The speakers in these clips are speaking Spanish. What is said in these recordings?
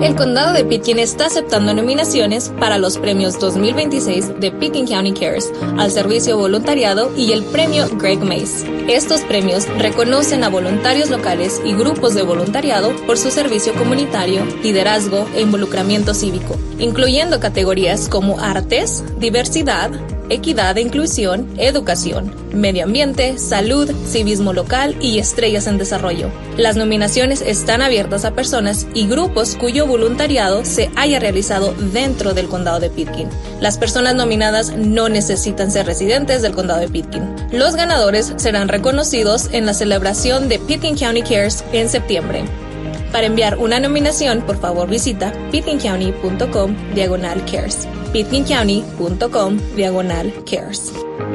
El condado de Pitkin está aceptando nominaciones para los premios 2026 de Pitkin County Cares al servicio voluntariado y el premio Greg Mace. Estos premios reconocen a voluntarios locales y grupos de voluntariado por su servicio comunitario, liderazgo e involucramiento cívico, incluyendo categorías como artes, diversidad, equidad e inclusión, educación, medio ambiente, salud, civismo local y estrellas en desarrollo. Las nominaciones están abiertas a personas y grupos cuyo voluntariado se haya realizado dentro del condado de Pitkin. Las personas nominadas no necesitan ser residentes del condado de Pitkin. Los ganadores serán reconocidos en la celebración de Pitkin County Cares en septiembre. Para enviar una nominación, por favor visita pitkincounty.com/cares. pitkincounty.com/cares.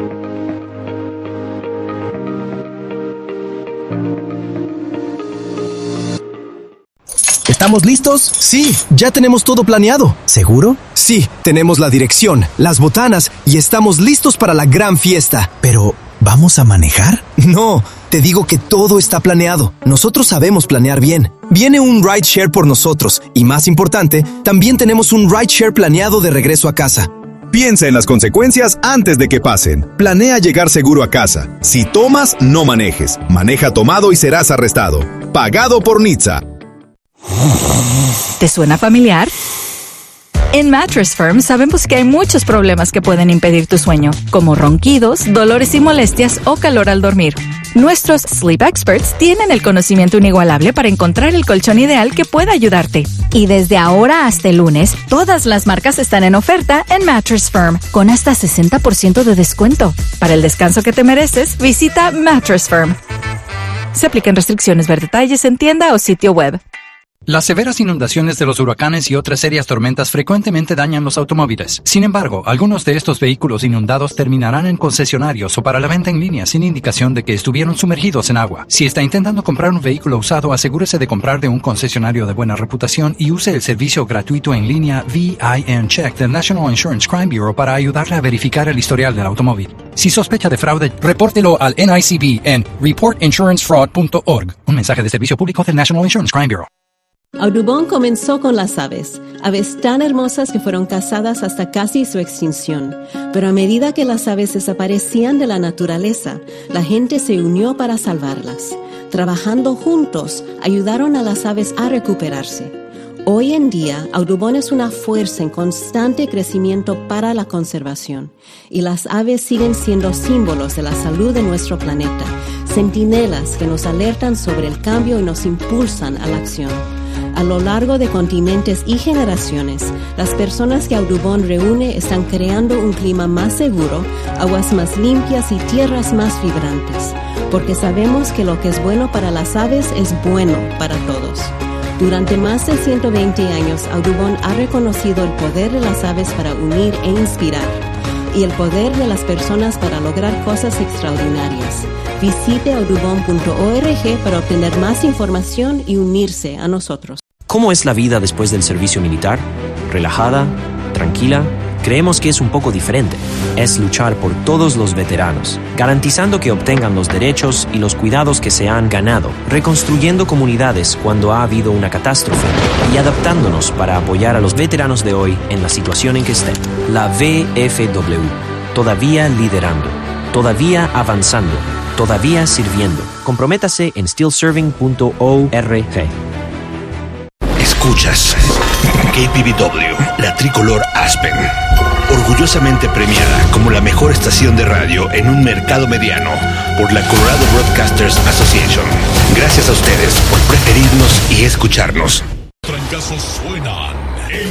¿Estamos listos? Sí, ya tenemos todo planeado. ¿Seguro? Sí, tenemos la dirección, las botanas y estamos listos para la gran fiesta. Pero, ¿vamos a manejar? No, te digo que todo está planeado. Nosotros sabemos planear bien. Viene un rideshare por nosotros y, más importante, también tenemos un rideshare planeado de regreso a casa. Piensa en las consecuencias antes de que pasen. Planea llegar seguro a casa. Si tomas, no manejes. Maneja tomado y serás arrestado. Pagado por NHTSA. ¿Te suena familiar? En Mattress Firm sabemos que hay muchos problemas que pueden impedir tu sueño, como ronquidos, dolores y molestias o calor al dormir. Nuestros Sleep Experts tienen el conocimiento inigualable para encontrar el colchón ideal que pueda ayudarte. Y desde ahora hasta el lunes, todas las marcas están en oferta en Mattress Firm, con hasta 60% de descuento. Para el descanso que te mereces, visita Mattress Firm. Se aplican restricciones. Ver detalles en tienda o sitio web. Las severas inundaciones de los huracanes y otras serias tormentas frecuentemente dañan los automóviles. Sin embargo, algunos de estos vehículos inundados terminarán en concesionarios o para la venta en línea sin indicación de que estuvieron sumergidos en agua. Si está intentando comprar un vehículo usado, asegúrese de comprar de un concesionario de buena reputación y use el servicio gratuito en línea VIN Check del National Insurance Crime Bureau para ayudarle a verificar el historial del automóvil. Si sospecha de fraude, repórtelo al NICB en reportinsurancefraud.org. Un mensaje de servicio público del National Insurance Crime Bureau. Audubon comenzó con las aves tan hermosas que fueron cazadas hasta casi su extinción. Pero a medida que las aves desaparecían de la naturaleza, la gente se unió para salvarlas. Trabajando juntos, ayudaron a las aves a recuperarse. Hoy en día, Audubon es una fuerza en constante crecimiento para la conservación. Y las aves siguen siendo símbolos de la salud de nuestro planeta, centinelas que nos alertan sobre el cambio y nos impulsan a la acción. A lo largo de continentes y generaciones, las personas que Audubon reúne están creando un clima más seguro, aguas más limpias y tierras más vibrantes, porque sabemos que lo que es bueno para las aves es bueno para todos. Durante más de 120 años, Audubon ha reconocido el poder de las aves para unir e inspirar, y el poder de las personas para lograr cosas extraordinarias. Visite audubon.org para obtener más información y unirse a nosotros. ¿Cómo es la vida después del servicio militar? ¿Relajada? ¿Tranquila? Creemos que es un poco diferente. Es luchar por todos los veteranos, garantizando que obtengan los derechos y los cuidados que se han ganado, reconstruyendo comunidades cuando ha habido una catástrofe y adaptándonos para apoyar a los veteranos de hoy en la situación en que estén. La VFW, todavía liderando, todavía avanzando, todavía sirviendo. Comprométase en stillserving.org. Escuchas KPVW, la tricolor Aspen, orgullosamente premiada como la mejor estación de radio en un mercado mediano por la Colorado Broadcasters Association. Gracias a ustedes por preferirnos y escucharnos. Trancazos suenan.